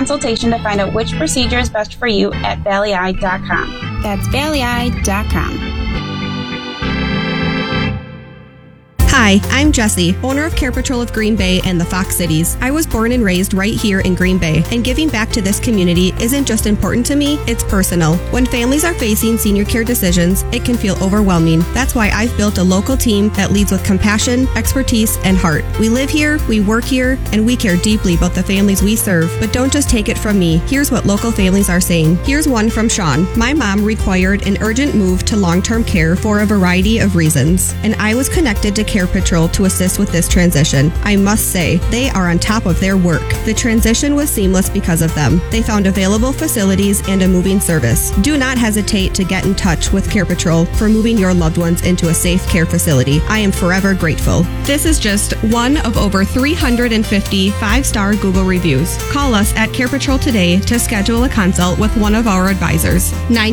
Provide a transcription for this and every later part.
consultation to find out which procedure is best for you at valleyeye.com. That's valleyeye.com. Hi, I'm Jessie, owner of Care Patrol of Green Bay and the Fox Cities. I was born and raised right here in Green Bay, and giving back to this community isn't just important to me, it's personal. When families are facing senior care decisions, it can feel overwhelming. That's why I've built a local team that leads with compassion, expertise, and heart. We live here, we work here, and we care deeply about the families we serve. But don't just take it from me. Here's what local families are saying. Here's one from Sean. My mom required an urgent move to long-term care for a variety of reasons, and I was connected to Care Patrol to assist with this transition. I must say, they are on top of their work. The transition was seamless because of them. They found available facilities and a moving service. Do not hesitate to get in touch with Care Patrol for moving your loved ones into a safe care facility. I am forever grateful. This is just one of over 350 5-star Google reviews. Call us at Care Patrol today to schedule a consult with one of our advisors.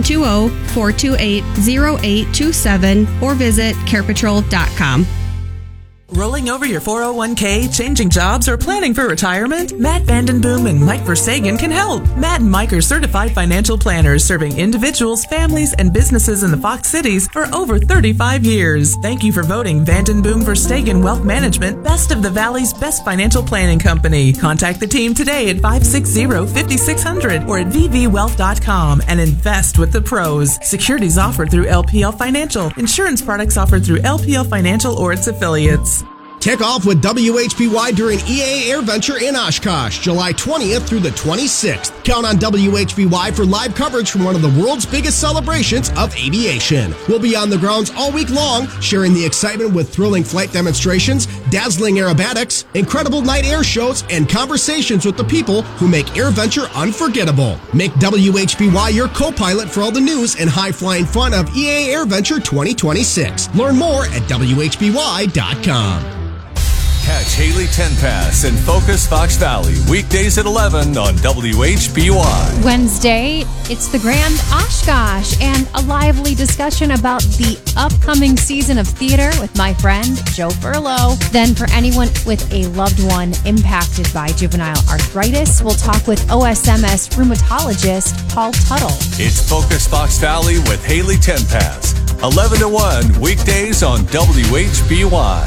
920-428-0827 or visit carepatrol.com. Rolling over your 401k, changing jobs, or planning for retirement? Matt Vandenboom and Mike Versagen can help. Matt and Mike are certified financial planners serving individuals, families, and businesses in the Fox Cities for over 35 years. Thank you for voting Vandenboom Versagen Wealth Management Best of the Valley's best financial planning company. Contact the team today at 560-5600 or at vvwealth.com and invest with the pros. Securities offered through LPL Financial. Insurance products offered through LPL Financial or its affiliates. Kick off with WHBY during EA Air Venture in Oshkosh, July 20th through the 26th. Count on WHBY for live coverage from one of the world's biggest celebrations of aviation. We'll be on the grounds all week long, sharing the excitement with thrilling flight demonstrations, dazzling aerobatics, incredible night air shows, and conversations with the people who make AirVenture unforgettable. Make WHBY your co-pilot for all the news and high-flying fun of EA AirVenture 2026. Learn more at WHBY.com. Catch Haley Tenpass and Focus Fox Valley weekdays at 11 on WHBY. Wednesday, it's the Grand Oshkosh and a lively discussion about the upcoming season of theater with my friend Joe Furlow. Then for anyone with a loved one impacted by juvenile arthritis, we'll talk with OSMS rheumatologist Paul Tuttle. It's Focus Fox Valley with Haley Tenpass, 11 to 1 weekdays on WHBY.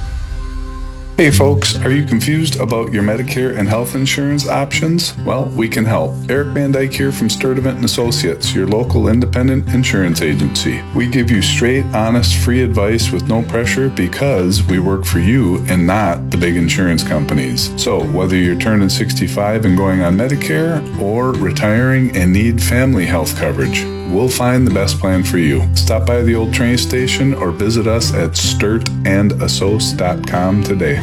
Hey folks, are you confused about your Medicare and health insurance options? Well, we can help. Eric Van Dyke here from Sturdivant & Associates, your local independent insurance agency. We give you straight, honest, free advice with no pressure because we work for you and not the big insurance companies. So whether you're turning 65 and going on Medicare or retiring and need family health coverage, we'll find the best plan for you. Stop by the old train station or visit us at sturtandassoc.com today.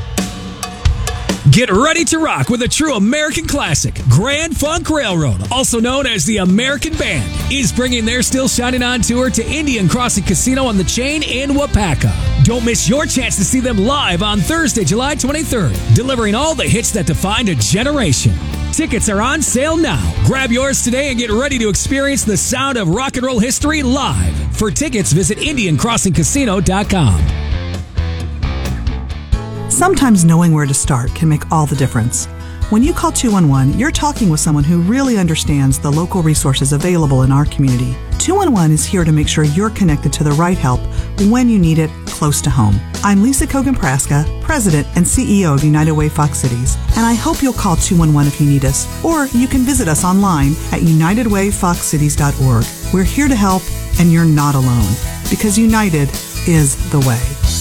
Get ready to rock with a true American classic. Grand Funk Railroad, also known as the American Band, is bringing their Still Shining On tour to Indian Crossing Casino on the Chain in Wapaka. Don't miss your chance to see them live on Thursday, July 23rd, delivering all the hits that defined a generation. Tickets are on sale now. Grab yours today and get ready to experience the sound of rock and roll history live. For tickets, visit IndianCrossingCasino.com. Sometimes knowing where to start can make all the difference. When you call 211, you're talking with someone who really understands the local resources available in our community. 211 is here to make sure you're connected to the right help when you need it close to home. I'm Lisa Kogan-Praska, President and CEO of United Way Fox Cities, and I hope you'll call 211 if you need us, or you can visit us online at unitedwayfoxcities.org. We're here to help, and you're not alone, because United is the way.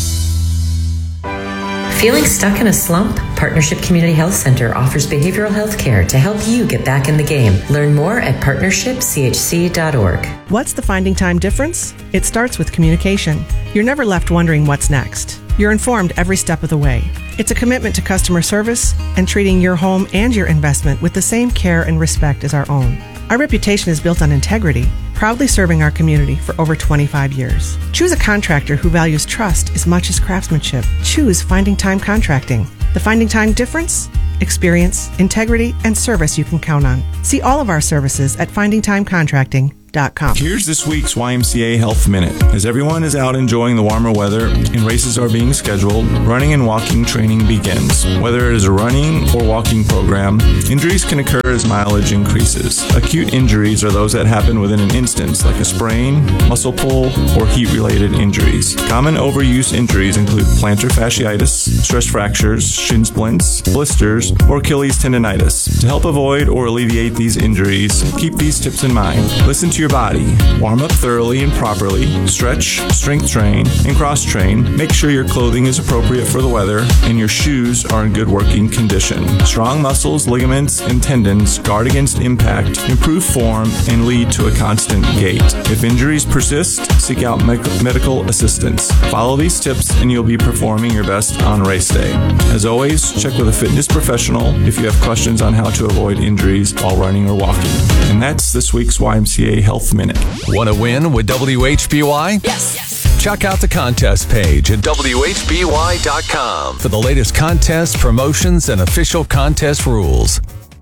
Feeling stuck in a slump? Partnership Community Health Center offers behavioral health care to help you get back in the game. Learn more at partnershipchc.org. What's the Finding Time difference? It starts with communication. You're never left wondering what's next. You're informed every step of the way. It's a commitment to customer service and treating your home and your investment with the same care and respect as our own. Our reputation is built on integrity, proudly serving our community for over 25 years. Choose a contractor who values trust as much as craftsmanship. Choose Finding Time Contracting. The Finding Time difference? Experience, integrity, and service you can count on. See all of our services at findingtimecontracting.com. BallyEye.com. Here's this week's YMCA Health Minute. As everyone is out enjoying the warmer weather and races are being scheduled, running and walking training begins. Whether it is a running or walking program, injuries can occur as mileage increases. Acute injuries are those that happen within an instant, like a sprain, muscle pull, or heat-related injuries. Common overuse injuries include plantar fasciitis, stress fractures, shin splints, blisters, or Achilles tendonitis. To help avoid or alleviate these injuries, keep these tips in mind. Listen to your body. Warm up thoroughly and properly. Stretch, strength train, and cross train. Make sure your clothing is appropriate for the weather and your shoes are in good working condition. Strong muscles, ligaments, and tendons guard against impact, improve form, and lead to a constant gait. If injuries persist, seek out medical assistance. Follow these tips and you'll be performing your best on race day. As always, check with a fitness professional if you have questions on how to avoid injuries while running or walking. And that's this week's YMCA Health Minute. Want to win with WHBY? Yes. Check out the contest page at WHBY.com for the latest contests, promotions, and official contest rules.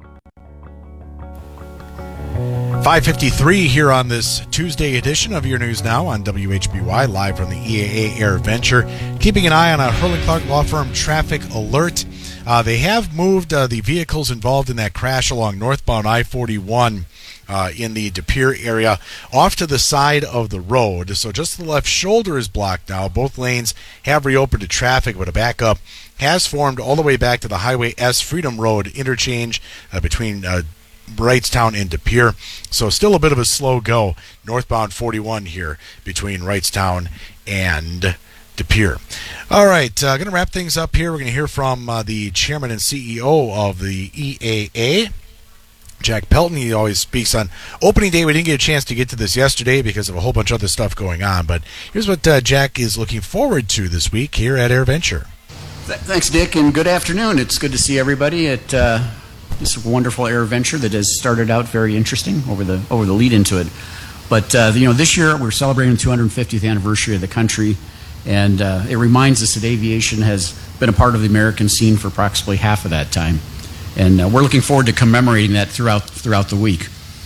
5:53 here on this Tuesday edition of Your News Now on WHBY, live from the EAA Air Venture. Keeping an eye on a Hurley Clark Law Firm traffic alert. They have moved the vehicles involved in that crash along northbound I-41 in the De Pere area off to the side of the road. So just the left shoulder is blocked now. Both lanes have reopened to traffic, but a backup has formed all the way back to the Highway S Freedom Road interchange between Wrightstown and De Pere. So still a bit of a slow go northbound 41 here between Wrightstown and De Pere. All right, going to wrap things up here. We're going to hear from the chairman and CEO of the EAA, Jack Pelton. He always speaks on opening day. We didn't get a chance to get to this yesterday because of a whole bunch of other stuff going on, but here's what Jack is looking forward to this week here at Air Venture. Thanks, Dick, and good afternoon. It's good to see everybody at this wonderful Air Venture that has started out very interesting over the lead into it. But this year we're celebrating the 250th anniversary of the country, and it reminds us that aviation has been a part of the American scene for approximately half of that time, and we're looking forward to commemorating that throughout the week.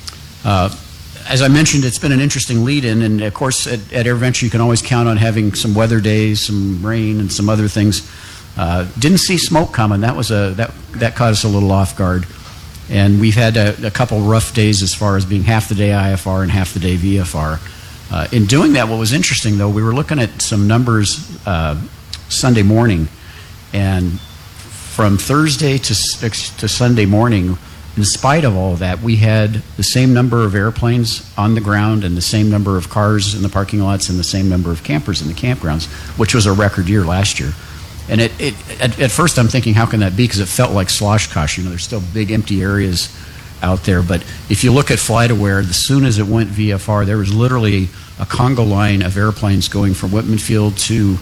As I mentioned, it's been an interesting lead-in, and of course at Air Venture you can always count on having some weather days, some rain, and some other things. Didn't see smoke coming. That was that caught us a little off guard, and we've had a couple rough days as far as being half the day IFR and half the day VFR. In doing that, what was interesting though, we were looking at some numbers Sunday morning, and from Thursday to Sunday morning, in spite of all of that, we had the same number of airplanes on the ground and the same number of cars in the parking lots and the same number of campers in the campgrounds, which was a record year last year. And at first I'm thinking, how can that be? Because it felt like Sloshkosh. There's still big empty areas out there. But if you look at FlightAware, as soon as it went VFR, there was literally a Congo line of airplanes going from Whitman Field to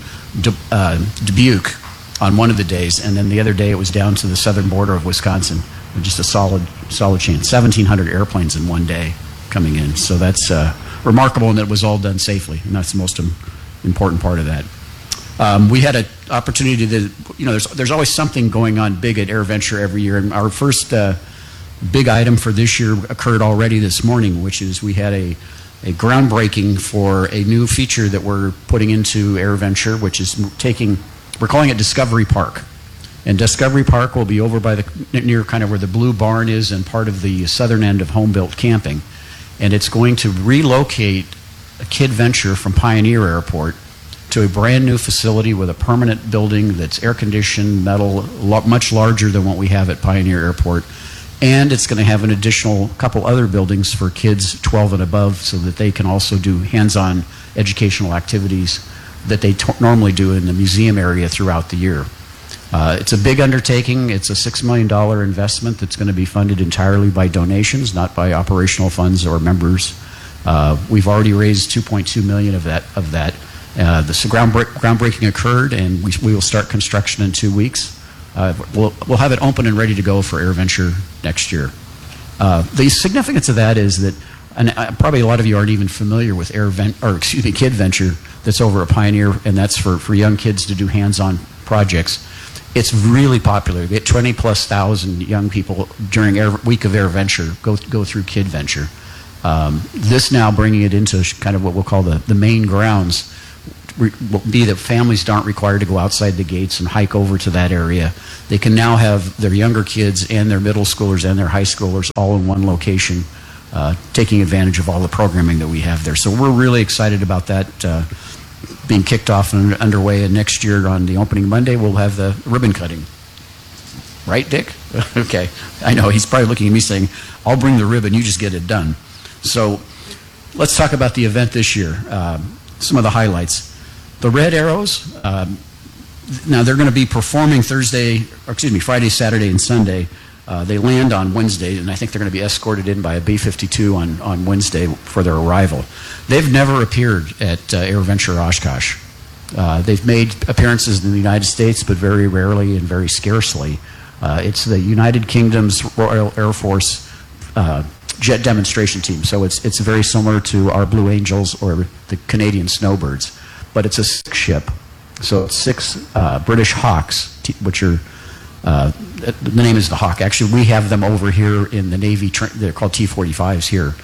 Dubuque on one of the days. And then the other day it was down to the southern border of Wisconsin. Just a solid chain. 1,700 airplanes in one day coming in. So that's remarkable, and that it was all done safely. And that's the most important part of that. We had an opportunity to, there's always something going on big at Air Venture every year. And our first big item for this year occurred already this morning, which is we had a groundbreaking for a new feature that we're putting into Air Venture, which is we're calling it Discovery Park. And Discovery Park will be over by near kind of where the Blue Barn is and part of the southern end of home-built camping. And it's going to relocate a Kid Venture from Pioneer Airport to a brand new facility with a permanent building that's air-conditioned, metal, much larger than what we have at Pioneer Airport. And it's going to have an additional couple other buildings for kids 12 and above so that they can also do hands-on educational activities that they normally do in the museum area throughout the year. It's a big undertaking. It's a $6 million investment that's going to be funded entirely by donations, not by operational funds or members. We've already raised $2.2 million of that. The groundbreaking occurred, and we will start construction in 2 weeks. We'll have it open and ready to go for Air Venture next year. The significance of that is that, and probably a lot of you aren't even familiar with Kid Venture that's over at Pioneer, and that's for young kids to do hands-on projects. It's really popular. We get 20,000+ young people during week of Air Venture go through Kid Venture. This now bringing it into kind of what we'll call the main grounds will be that families aren't required to go outside the gates and hike over to that area. They can now have their younger kids and their middle schoolers and their high schoolers all in one location, taking advantage of all the programming that we have there. So we're really excited about that being kicked off and underway. And next year on the opening Monday, we'll have the ribbon cutting. Right, Dick? Okay. I know. He's probably looking at me saying, I'll bring the ribbon, you just get it done. So let's talk about the event this year. Some of the highlights. The Red Arrows, now they're going to be performing Friday, Saturday, and Sunday. They land on Wednesday, and I think they're going to be escorted in by a B-52 on Wednesday for their arrival. They've never appeared at AirVenture Oshkosh. They've made appearances in the United States, but very rarely and very scarcely. It's the United Kingdom's Royal Air Force jet demonstration team, so it's very similar to our Blue Angels or the Canadian Snowbirds. But it's a 6 ship, so it's 6 British Hawks, which are the name is the Hawk. Actually, we have them over here in the Navy. They're called T-45s here.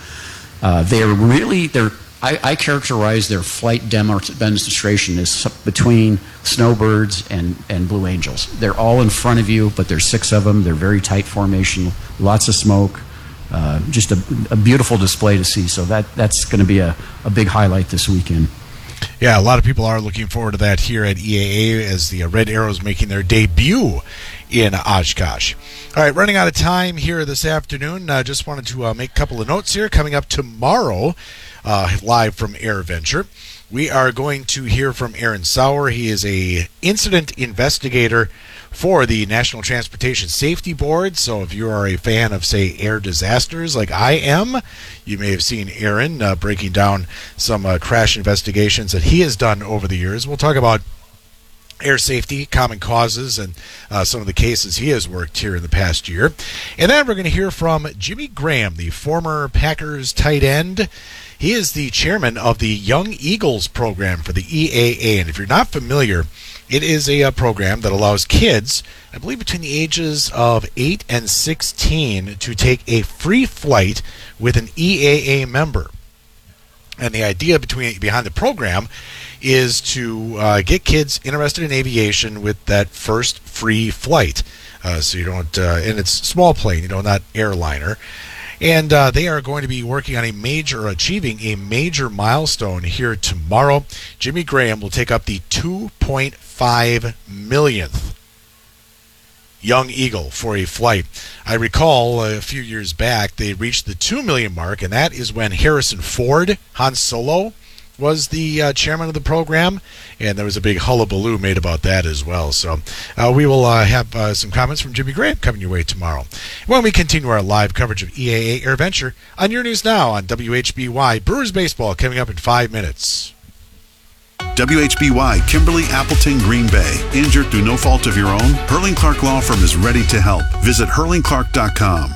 I characterize their flight demonstration as between Snowbirds and Blue Angels. They're all in front of you, but there's 6 of them. They're very tight formation, lots of smoke. Just a beautiful display to see. So that's going to be a big highlight this weekend. Yeah, a lot of people are looking forward to that here at EAA as the Red Arrows making their debut in Oshkosh. All right, running out of time here this afternoon. Just wanted to make a couple of notes here. Coming up tomorrow, live from AirVenture, we are going to hear from Aaron Sauer. He is a incident investigator for the National Transportation Safety Board. So if you are a fan of, say, air disasters like I am, you may have seen Aaron breaking down some crash investigations that he has done over the years. We'll talk about air safety, common causes, and some of the cases he has worked here in the past year. And then we're going to hear from Jimmy Graham, the former Packers tight end. He is the chairman of the Young Eagles program for the EAA. And if you're not familiar, it is a program that allows kids, I believe between the ages of 8 and 16, to take a free flight with an EAA member. And the idea behind the program is to get kids interested in aviation with that first free flight. So you don't, and it's small plane, not airliner. And they are going to be working on achieving a major milestone here tomorrow. Jimmy Graham will take up the 2.5 millionth Young Eagle for a flight. I recall a few years back they reached the 2 million mark, and that is when Harrison Ford, Han Solo, was the chairman of the program, and there was a big hullabaloo made about that as well. So we will have some comments from Jimmy Graham coming your way tomorrow when we continue our live coverage of EAA AirVenture on your news now on WHBY. Brewers baseball coming up in 5 minutes. WHBY, Kimberly Appleton, Green Bay. Injured through no fault of your own? Hurling Clark Law Firm is ready to help. Visit hurlingclark.com.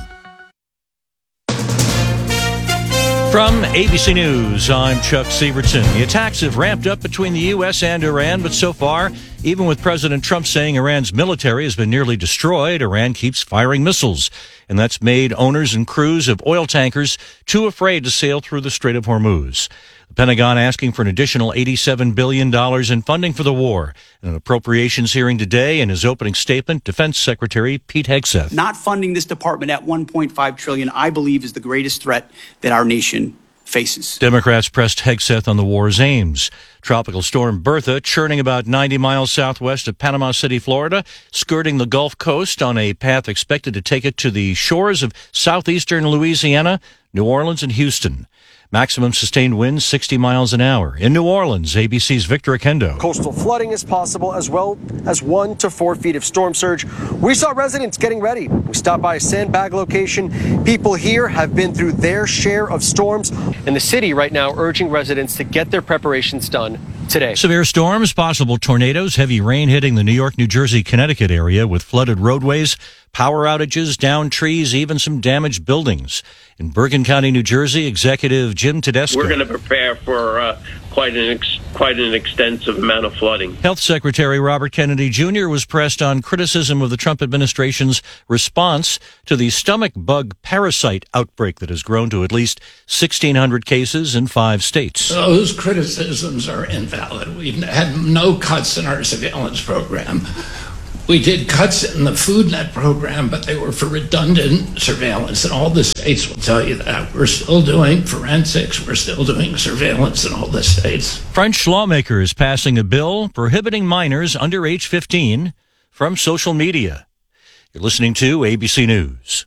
From ABC News, I'm Chuck Severson. The attacks have ramped up between the U.S. and Iran, but so far, even with President Trump saying Iran's military has been nearly destroyed, Iran keeps firing missiles. And that's made owners and crews of oil tankers too afraid to sail through the Strait of Hormuz. The Pentagon asking for an additional $87 billion in funding for the war. In an appropriations hearing today, in his opening statement, Defense Secretary Pete Hegseth. Not funding this department at $1.5 trillion, I believe, is the greatest threat that our nation faces. Democrats pressed Hegseth on the war's aims. Tropical storm Bertha churning about 90 miles southwest of Panama City, Florida, skirting the Gulf Coast on a path expected to take it to the shores of southeastern Louisiana, New Orleans, and Houston. Maximum sustained winds 60 miles an hour. In New Orleans, ABC's Victor Akendo. Coastal flooding is possible, as well as 1 to 4 feet of storm surge. We saw residents getting ready. We stopped by a sandbag location. People here have been through their share of storms. And the city right now urging residents to get their preparations done today. Severe storms, possible tornadoes, heavy rain hitting the New York, New Jersey, Connecticut area with flooded roadways, Power outages, downed trees, even some damaged buildings. In Bergen County, New Jersey, Executive Jim Tedesco. We're going to prepare for quite an extensive amount of flooding. Health Secretary Robert Kennedy Jr. was pressed on criticism of the Trump administration's response to the stomach bug parasite outbreak that has grown to at least 1,600 cases in 5 states. Those criticisms are invalid. We've had no cuts in our surveillance program. We did cuts in the Food Net program, but they were for redundant surveillance, and all the states will tell you that. We're still doing forensics. We're still doing surveillance in all the states. French lawmakers passing a bill prohibiting minors under age 15 from social media. You're listening to ABC News.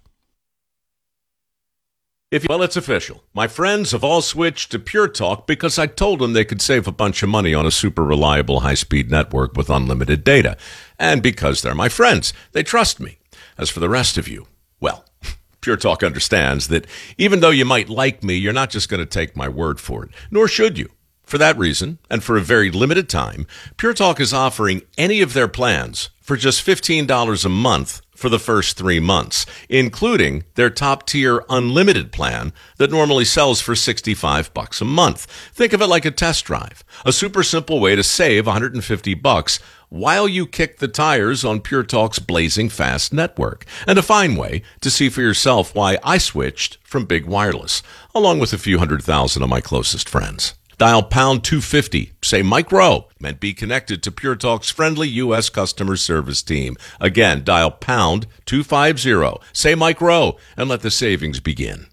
Well, it's official. My friends have all switched to Pure Talk because I told them they could save a bunch of money on a super reliable high-speed network with unlimited data. And because they're my friends, they trust me. As for the rest of you, well, Pure Talk understands that even though you might like me, you're not just going to take my word for it, nor should you. For that reason, and for a very limited time, Pure Talk is offering any of their plans for just $15 a month for the first 3 months, including their top-tier unlimited plan that normally sells for $65 a month. Think of it like a test drive, a super simple way to save $150 while you kick the tires on Pure Talk's blazing fast network, and a fine way to see for yourself why I switched from big wireless, along with a few 100,000 of my closest friends. Dial pound 250, say Mike Rowe, and be connected to Pure Talk's friendly U.S. customer service team. Again, dial pound 250, say Mike Rowe, and let the savings begin.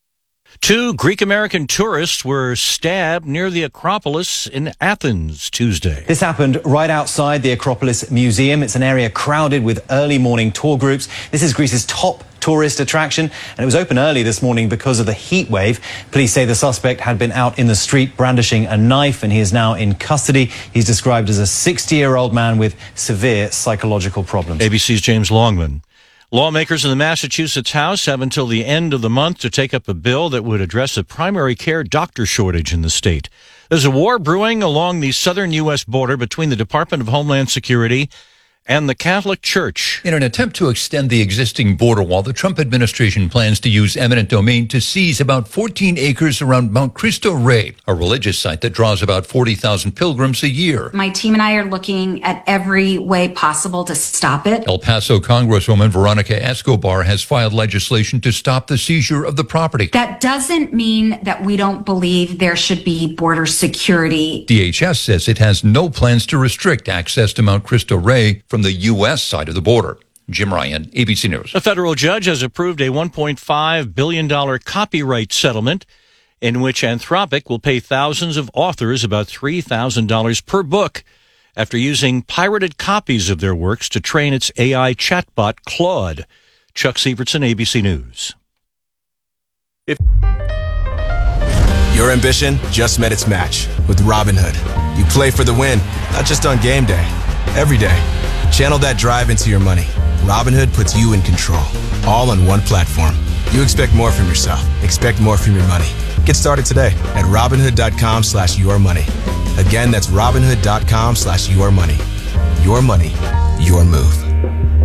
2 Greek-American tourists were stabbed near the Acropolis in Athens Tuesday. This happened right outside the Acropolis Museum. It's an area crowded with early morning tour groups. This is Greece's top tourist attraction, and it was open early this morning because of the heat wave. Police say the suspect had been out in the street brandishing a knife, and he is now in custody. He's described as a 60-year-old man with severe psychological problems. ABC's James Longman. Lawmakers in the Massachusetts House have until the end of the month to take up a bill that would address a primary care doctor shortage in the state. There's a war brewing along the southern U.S. border between the Department of Homeland Security and the Catholic Church. In an attempt to extend the existing border wall, the Trump administration plans to use eminent domain to seize about 14 acres around Mount Cristo Rey, a religious site that draws about 40,000 pilgrims a year. My team and I are looking at every way possible to stop it. El Paso Congresswoman Veronica Escobar has filed legislation to stop the seizure of the property. That doesn't mean that we don't believe there should be border security. DHS says it has no plans to restrict access to Mount Cristo Rey from the U.S. side of the border. Jim Ryan, ABC News. A federal judge has approved a $1.5 billion copyright settlement in which Anthropic will pay thousands of authors about $3,000 per book after using pirated copies of their works to train its AI chatbot, Claude. Chuck Sievertson, ABC News. Your ambition just met its match with Robinhood. You play for the win, not just on game day, every day. Channel that drive into your money. Robinhood puts you in control, all on one platform. You expect more from yourself. Expect more from your money. Get started today at Robinhood.com/yourmoney. Again, that's Robinhood.com/yourmoney. Your money, your move.